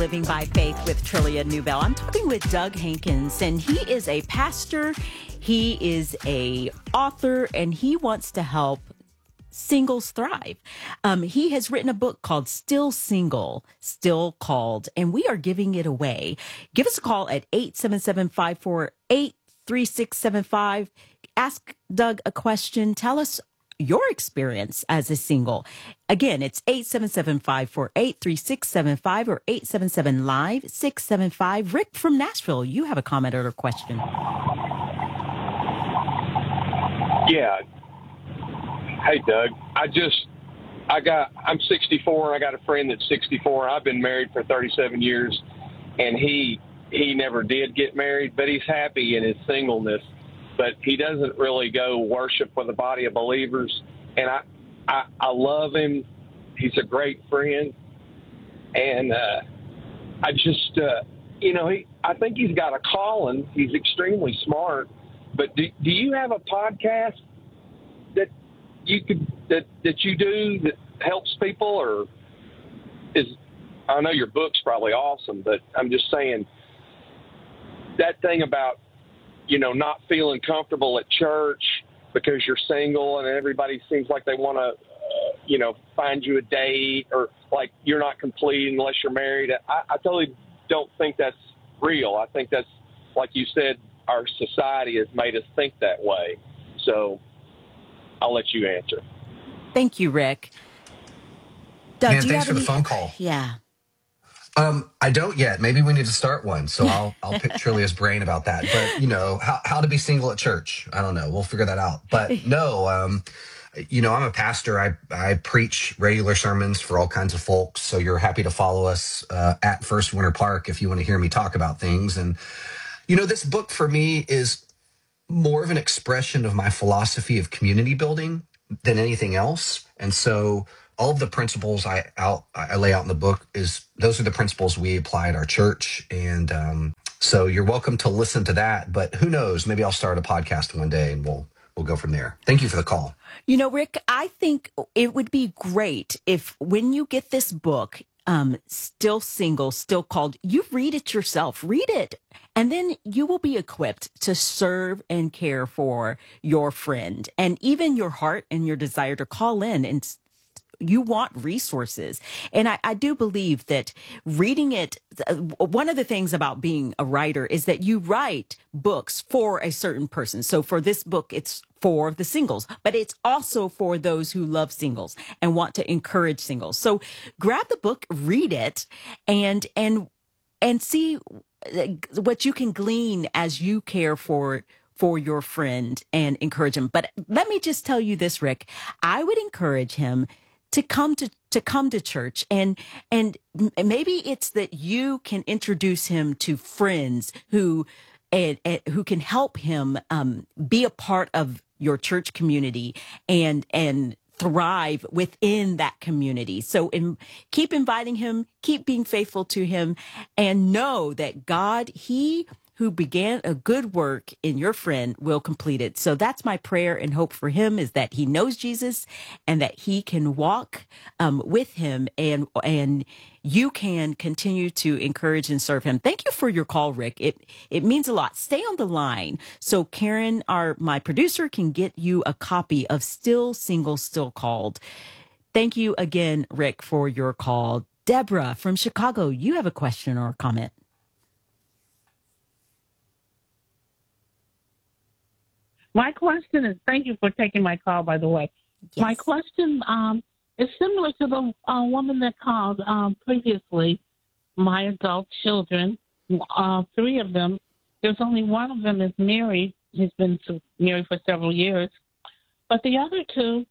Living by Faith with Trillia Newbell. I'm talking with Doug Hankins, and he is a pastor, he is a author, and he wants to help singles thrive. He has written a book called Still Single, Still Called, and we are giving it away. Give us a call at 877-548-3675. Ask Doug a question. Tell us your experience as a single. Again, it's 877-548-3675 or 877-LIVE-675. Rick from Nashville, you have a comment or a question. Yeah. Hey, Doug. I'm 64. I got a friend that's 64. I've been married for 37 years, and he never did get married, but he's happy in his singleness. But he doesn't really go worship with a body of believers. And I love him. He's a great friend. And I think he's got a calling. He's extremely smart. But do you have a podcast that you do that helps people, or I know your book's probably awesome, but I'm just saying that thing about, not feeling comfortable at church because you're single and everybody seems like they want to, find you a date, or like you're not complete unless you're married. I totally don't think that's real. I think that's, like you said, our society has made us think that way. So I'll let you answer. Thank you, Rick. Doug, Man, thanks for the phone call. Yeah. I don't yet. Maybe we need to start one. So I'll pick Trillia's brain about that. But how to be single at church. I don't know. We'll figure that out. But no, I'm a pastor. I preach regular sermons for all kinds of folks. So you're happy to follow us at First Winter Park if you want to hear me talk about things. And this book for me is more of an expression of my philosophy of community building than anything else. And so all of the principles I lay out in the book those are the principles we apply at our church. And so you're welcome to listen to that. But who knows? Maybe I'll start a podcast one day and we'll go from there. Thank you for the call. Rick, I think it would be great if when you get this book, Still Single, Still Called, you read it yourself. Read it. And then you will be equipped to serve and care for your friend, and even your heart and your desire to call in, and you want resources. And I do believe that reading it, one of the things about being a writer is that you write books for a certain person. So for this book, it's for the singles, but it's also for those who love singles and want to encourage singles. So grab the book, read it, and see what you can glean as you care for your friend and encourage him. But let me just tell you this, Rick, I would encourage him to come to church, and maybe it's that you can introduce him to friends who can help him be a part of your church community and thrive within that community. So keep inviting him, keep being faithful to him, and know that God, He who began a good work in your friend will complete it. So that's my prayer and hope for him, is that he knows Jesus and that he can walk with him, and you can continue to encourage and serve him. Thank you for your call, Rick. It means a lot. Stay on the line so Karen, my producer, can get you a copy of Still Single, Still Called. Thank you again, Rick, for your call. Deborah from Chicago, you have a question or a comment. My question is, thank you for taking my call, by the way. Yes. My question is similar to the woman that called previously. My adult children, 3 of them, there's only one of them is married. He's been married for several years. But the other 2,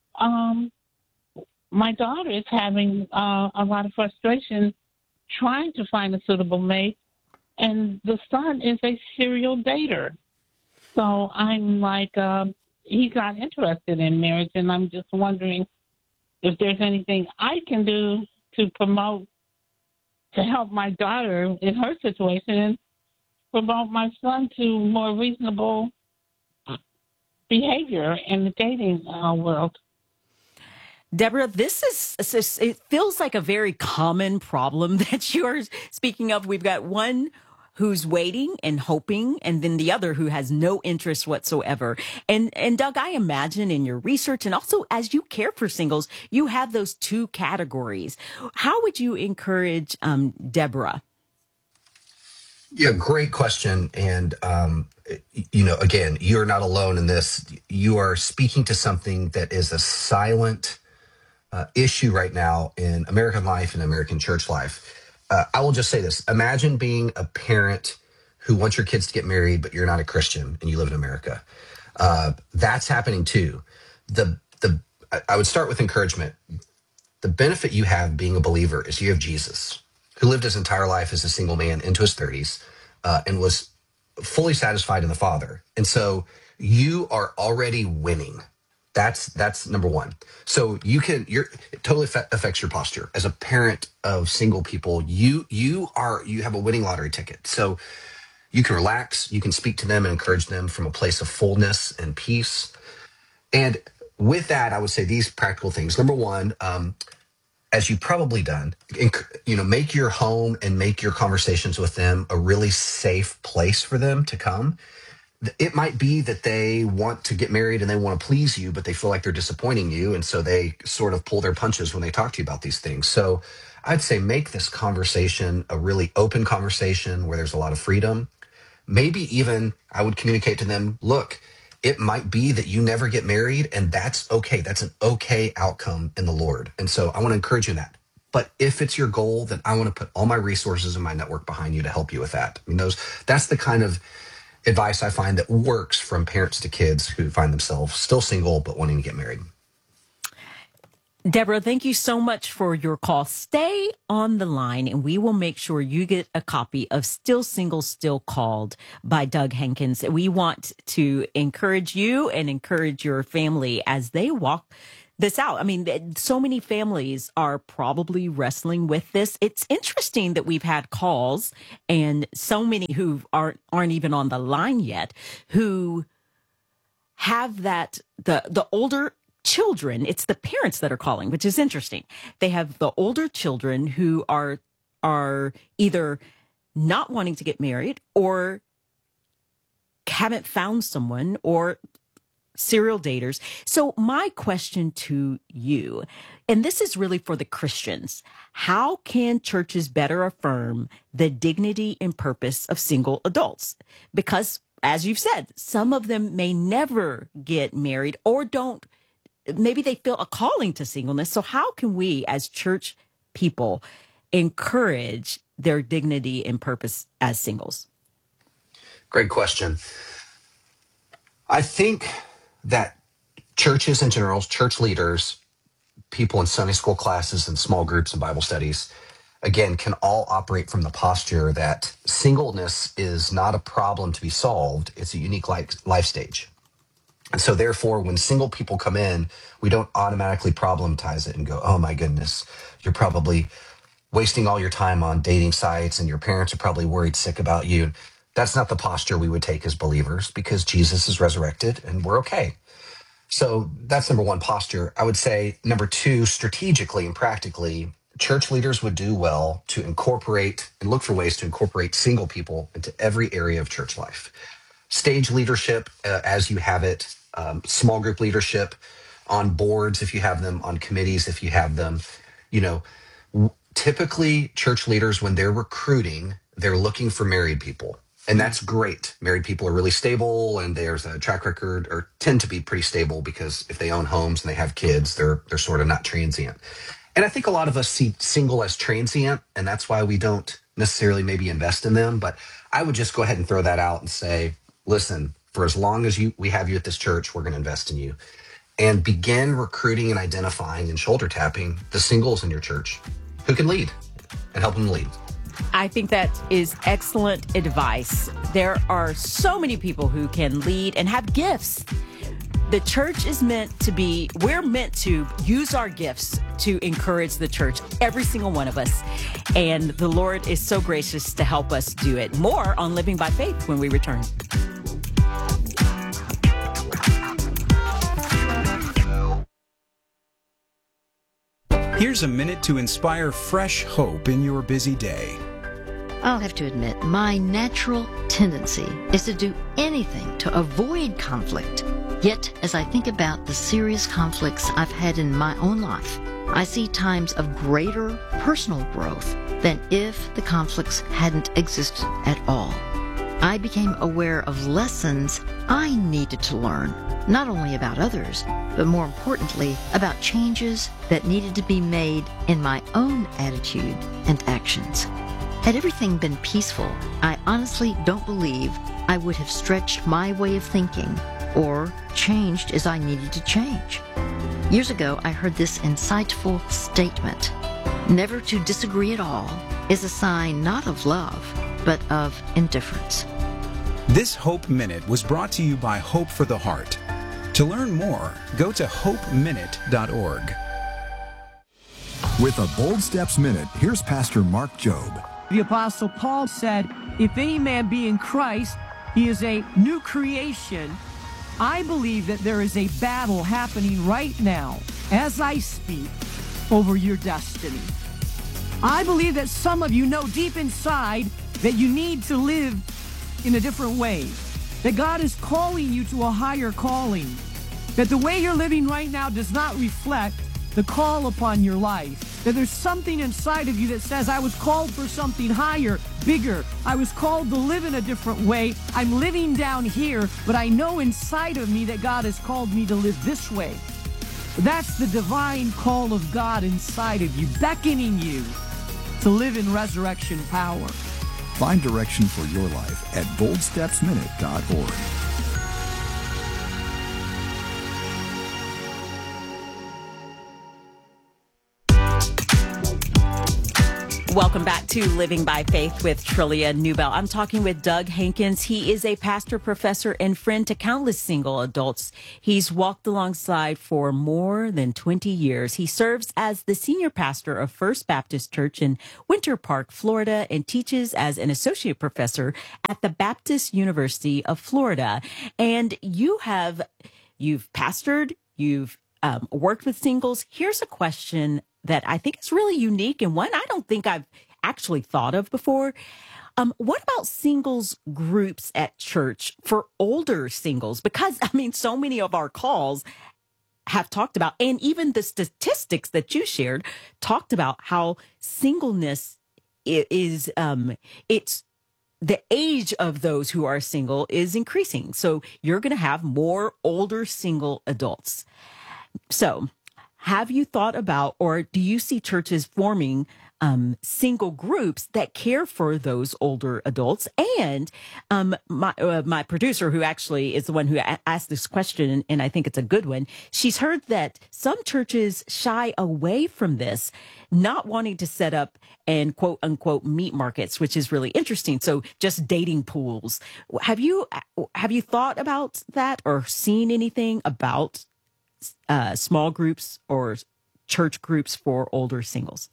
my daughter is having a lot of frustration trying to find a suitable mate, and the son is a serial dater. So I'm like, he got interested in marriage, and I'm just wondering if there's anything I can do to promote, to help my daughter in her situation, and promote my son to more reasonable behavior in the dating world. Deborah, it feels like a very common problem that you're speaking of. We've got one who's waiting and hoping, and then the other who has no interest whatsoever. And Doug, I imagine in your research and also as you care for singles, you have those two categories. How would you encourage Deborah? Yeah, great question. And, again, you're not alone in this. You are speaking to something that is a silent issue right now in American life and American church life. I will just say this. Imagine being a parent who wants your kids to get married, but you're not a Christian and you live in America. That's happening too. I would start with encouragement. The benefit you have being a believer is you have Jesus, who lived his entire life as a single man into his 30s and was fully satisfied in the Father. And so you are already winning. That's number one. So it totally affects your posture as a parent of single people. You have a winning lottery ticket. So you can relax, you can speak to them and encourage them from a place of fullness and peace. And with that, I would say these practical things. Number one, as you've probably done, make your home and make your conversations with them a really safe place for them to come. It might be that they want to get married and they want to please you, but they feel like they're disappointing you. And so they sort of pull their punches when they talk to you about these things. So I'd say make this conversation a really open conversation where there's a lot of freedom. Maybe even I would communicate to them, look, it might be that you never get married, and that's okay. That's an okay outcome in the Lord. And so I want to encourage you in that. But if it's your goal, then I want to put all my resources and my network behind you to help you with that. I mean, that's the kind of advice I find that works from parents to kids who find themselves still single but wanting to get married. Deborah, thank you so much for your call. Stay on the line and we will make sure you get a copy of Still Single, Still Called by Doug Hankins. We want to encourage you and encourage your family as they walk this out. I mean, so many families are probably wrestling with this. It's interesting that we've had calls and so many who aren't even on the line yet who have that, the older children, it's the parents that are calling, which is interesting. They have the older children who are either not wanting to get married or haven't found someone or serial daters. So my question to you, and this is really for the Christians, how can churches better affirm the dignity and purpose of single adults? Because as you've said, some of them may never get married or maybe they feel a calling to singleness. So how can we as church people encourage their dignity and purpose as singles? Great question. I think that churches in general, church leaders, people in Sunday school classes and small groups and Bible studies, again, can all operate from the posture that singleness is not a problem to be solved. It's a unique life stage. And so therefore, when single people come in, we don't automatically problematize it and go, oh my goodness, you're probably wasting all your time on dating sites and your parents are probably worried sick about you. That's not the posture we would take as believers because Jesus is resurrected and we're okay. So that's number one, posture. I would say number two, strategically and practically, church leaders would do well to incorporate and look for ways to incorporate single people into every area of church life. Stage leadership, as you have it, small group leadership, on boards if you have them, on committees if you have them. Typically church leaders, when they're recruiting, they're looking for married people. And that's great. Married people are really stable and there's a track record or tend to be pretty stable because if they own homes and they have kids, they're sort of not transient. And I think a lot of us see single as transient, and that's why we don't necessarily maybe invest in them. But I would just go ahead and throw that out and say, listen, for as long as we have you at this church, we're going to invest in you. And begin recruiting and identifying and shoulder tapping the singles in your church who can lead and help them lead. I think that is excellent advice. There are so many people who can lead and have gifts. The church is we're meant to use our gifts to encourage the church, every single one of us. And the Lord is so gracious to help us do it. More on Living by Faith when we return. Here's a minute to inspire fresh hope in your busy day. I'll have to admit, my natural tendency is to do anything to avoid conflict. Yet, as I think about the serious conflicts I've had in my own life, I see times of greater personal growth than if the conflicts hadn't existed at all. I became aware of lessons I needed to learn, not only about others, but more importantly, about changes that needed to be made in my own attitude and actions. Had everything been peaceful, I honestly don't believe I would have stretched my way of thinking or changed as I needed to change. Years ago, I heard this insightful statement: never to disagree at all is a sign not of love, but of indifference. This Hope Minute was brought to you by Hope for the Heart. To learn more, go to hopeminute.org. With a Bold Steps Minute, here's Pastor Mark Jobe. The Apostle Paul said, if any man be in Christ, he is a new creation. I believe that there is a battle happening right now, as I speak, over your destiny. I believe that some of you know deep inside that you need to live in a different way, that God is calling you to a higher calling, that the way you're living right now does not reflect the call upon your life, that there's something inside of you that says, I was called for something higher, bigger. I was called to live in a different way. I'm living down here, but I know inside of me that God has called me to live this way. That's the divine call of God inside of you, beckoning you to live in resurrection power. Find direction for your life at boldstepsminute.org. Welcome back to Living by Faith with Trillia Newbell. I'm talking with Doug Hankins. He is a pastor, professor, and friend to countless single adults. He's walked alongside for more than 20 years. He serves as the senior pastor of First Baptist Church in Winter Park, Florida, and teaches as an associate professor at the Baptist University of Florida. And you've pastored, you've worked with singles. Here's a question that I think is really unique and one I don't think I've actually thought of before. What about singles groups at church for older singles? Because, I mean, so many of our calls have talked about, and even the statistics that you shared talked about how singleness is, it's the age of those who are single is increasing. So you're going to have more older single adults. So have you thought about, or do you see churches forming single groups that care for those older adults? And my producer, who actually is the one who asked this question, and I think it's a good one, she's heard that some churches shy away from this, not wanting to set up and quote unquote meat markets, which is really interesting. So just dating pools. Have you thought about that or seen anything about small groups or church groups for older singles?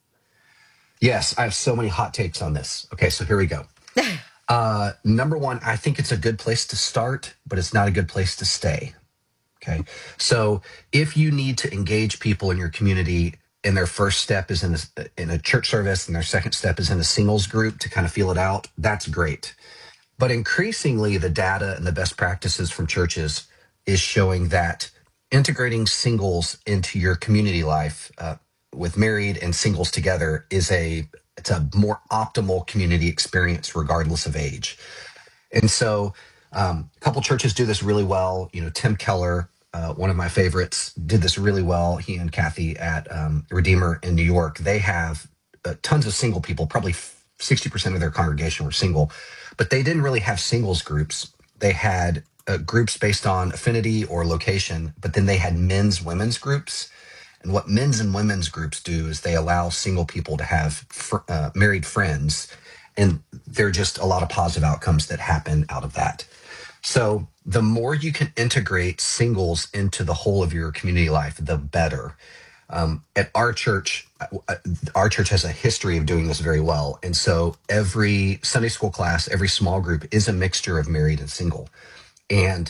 Yes, I have so many hot takes on this. Okay, so here we go. Number one, I think it's a good place to start, but it's not a good place to stay. Okay, so if you need to engage people in your community and their first step is in a church service and their second step is in a singles group to kind of feel it out, that's great. But increasingly, the data and the best practices from churches is showing that integrating singles into your community life with married and singles together it's a more optimal community experience regardless of age. And so a couple churches do this really well. You know, Tim Keller, one of my favorites, did this really well. He and Kathy at Redeemer in New York, they have tons of single people, probably 60% of their congregation were single, but they didn't really have singles groups. They had groups based on affinity or location, but then they had men's, women's groups. And what men's and women's groups do is they allow single people to have married friends. And there are just a lot of positive outcomes that happen out of that. So the more you can integrate singles into the whole of your community life, the better. At our church has a history of doing this very well. And so every Sunday school class, every small group is a mixture of married and single. And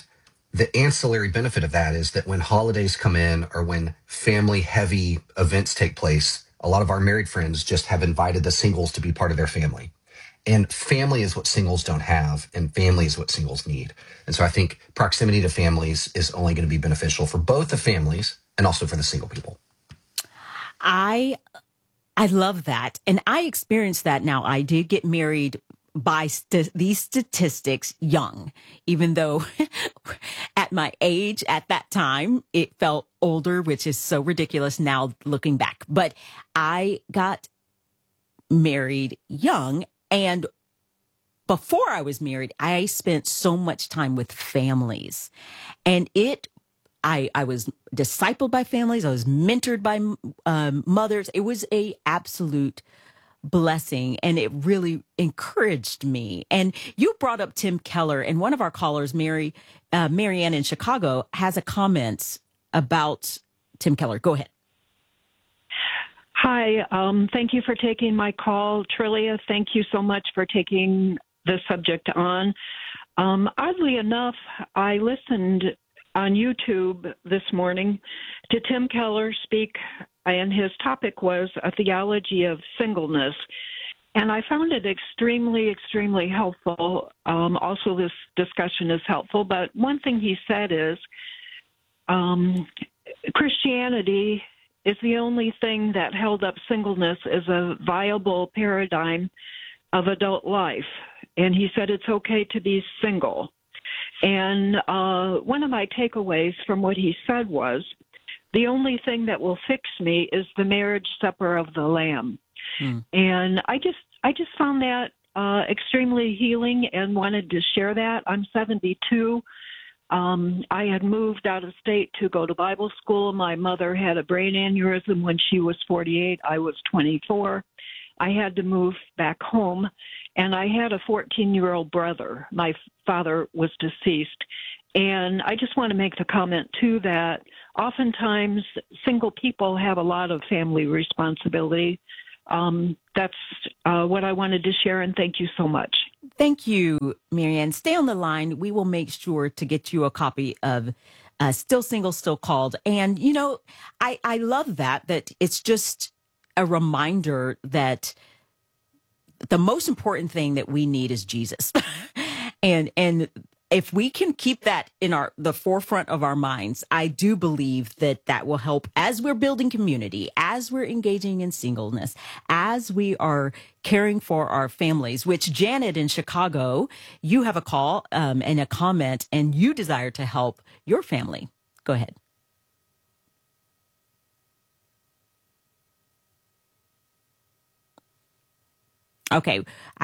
the ancillary benefit of that is that when holidays come in or when family heavy events take place, a lot of our married friends just have invited the singles to be part of their family. And family is what singles don't have, and family is what singles need. And so I think proximity to families is only going to be beneficial for both the families and also for the single people. I love that. And I experienced that now. I did get married by these statistics young, even though at my age at that time, it felt older, which is so ridiculous now looking back. But I got married young, and before I was married, I spent so much time with families, and I was discipled by families. I was mentored by mothers. It was a absolute blessing, and it really encouraged me. And you brought up Tim Keller, and one of our callers, Marianne in Chicago, has a comment about Tim Keller. Go ahead. Hi, thank you for taking my call. Trillia, thank you so much for taking the subject on. Oddly enough, I listened on YouTube this morning to Tim Keller speak, and his topic was a theology of singleness. And I found it extremely, extremely helpful. Also, this discussion is helpful. But one thing he said is Christianity is the only thing that held up singleness as a viable paradigm of adult life. And he said it's okay to be single. And one of my takeaways from what he said was, the only thing that will fix me is the marriage supper of the Lamb. And I just found that extremely healing and wanted to share that. I'm 72. I had moved out of state to go to Bible school. My mother had a brain aneurysm when she was 48. I was 24. I had to move back home, and I had a 14-year-old brother. My father was deceased. And I just want to make the comment, too, that oftentimes single people have a lot of family responsibility. That's what I wanted to share, and thank you so much. Thank you, Marianne. Stay on the line. We will make sure to get you a copy of Still Single, Still Called. And, you know, I love that it's just a reminder that the most important thing that we need is Jesus. and if we can keep that in the forefront of our minds, I do believe that will help as we're building community, as we're engaging in singleness, as we are caring for our families, which Janet in Chicago, you have a call and a comment, and you desire to help your family. Go ahead. Okay.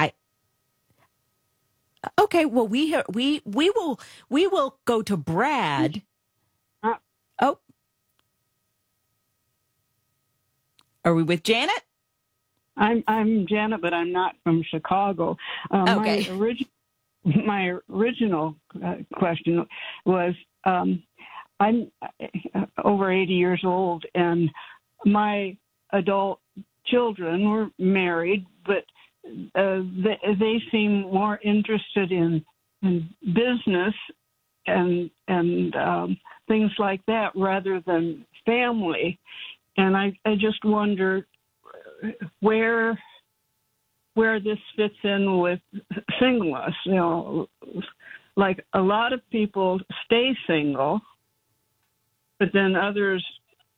Okay, well, we will go to Brad. Oh, are we with Janet? I'm Janet, but I'm not from Chicago. Okay. My original question was, I'm over 80 years old, and my adult children were married, but they seem more interested in business and things like that rather than family. And I just wonder where this fits in with singleness. You know, like a lot of people stay single, but then others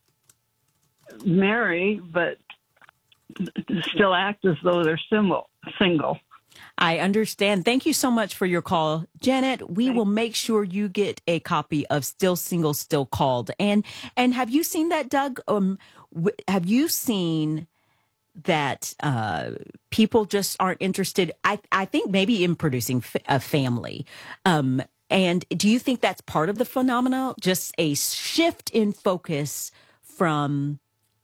marry, but still act as though they're single. I understand. Thank you so much for your call, Janet. We will make sure you get a copy of Still Single, Still Called. And have you seen that, Doug? Have you seen that people just aren't interested? I think maybe in producing a family. And do you think that's part of the phenomenon? Just a shift in focus from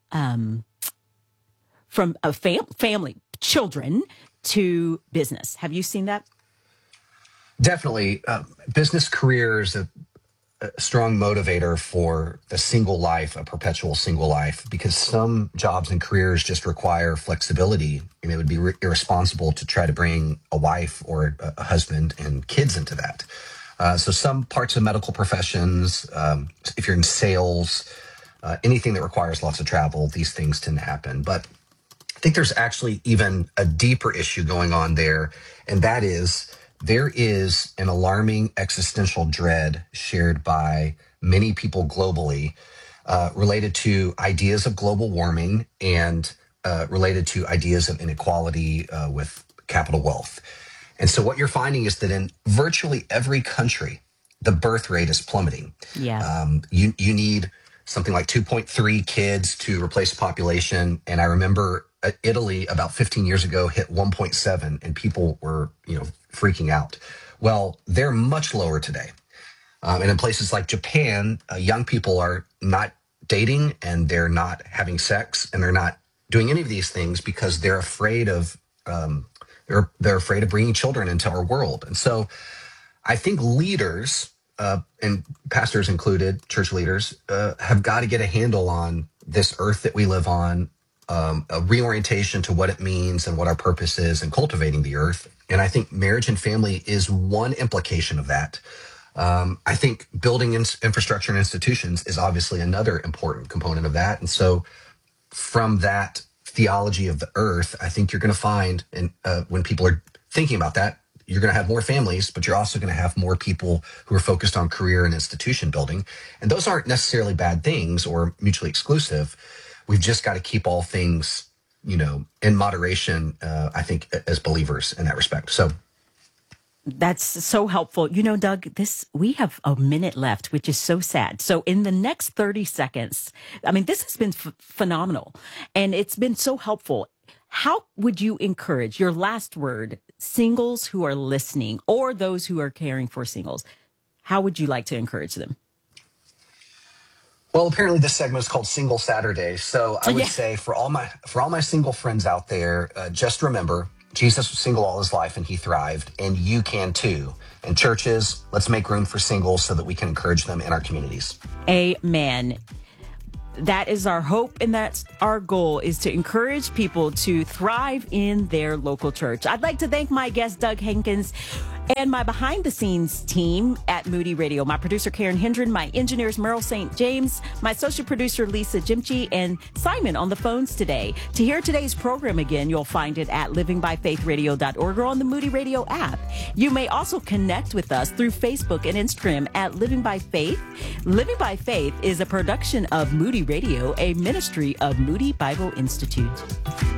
a family, children, to business. Have you seen that? Definitely. Business career is a strong motivator for the single life, a perpetual single life, because some jobs and careers just require flexibility, and it would be irresponsible to try to bring a wife or a husband and kids into that. So some parts of medical professions, if you're in sales, anything that requires lots of travel, these things tend to happen. But I think there's actually even a deeper issue going on there, and that is there is an alarming existential dread shared by many people globally related to ideas of global warming and related to ideas of inequality with capital wealth. And so what you're finding is that in virtually every country, the birth rate is plummeting. Yeah. You need something like 2.3 kids to replace the population. And I remember Italy about 15 years ago hit 1.7 and people were, freaking out. Well, they're much lower today. And in places like Japan, young people are not dating and they're not having sex and they're not doing any of these things because they're afraid of they're afraid of bringing children into our world. And so I think leaders, and pastors included, church leaders, have got to get a handle on this earth that we live on, a reorientation to what it means and what our purpose is in cultivating the earth. And I think marriage and family is one implication of that. I think building infrastructure and institutions is obviously another important component of that. And so from that theology of the earth, I think you're going to find, and when people are thinking about that, you're going to have more families, but you're also going to have more people who are focused on career and institution building. And those aren't necessarily bad things or mutually exclusive. We've just got to keep all things, in moderation, I think, as believers in that respect. So that's so helpful. Doug, we have a minute left, which is so sad. So in the next 30 seconds, this has been phenomenal and it's been so helpful. How would you encourage, your last word, singles who are listening or those who are caring for singles? How would you like to encourage them? Well, apparently this segment is called Single Saturday. So I would say for all my single friends out there, just remember, Jesus was single all his life and he thrived, and you can too. And churches, let's make room for singles so that we can encourage them in our communities. Amen. That is our hope, and that's our goal, is to encourage people to thrive in their local church. I'd like to thank my guest, Doug Hankins, and my behind-the-scenes team at Moody Radio. My producer, Karen Hendren, my engineers, Merle St. James, my associate producer, Lisa Jimchi, and Simon on the phones today. To hear today's program again, you'll find it at livingbyfaithradio.org or on the Moody Radio app. You may also connect with us through Facebook and Instagram at Living by Faith. Living by Faith is a production of Moody Radio, a ministry of Moody Bible Institute.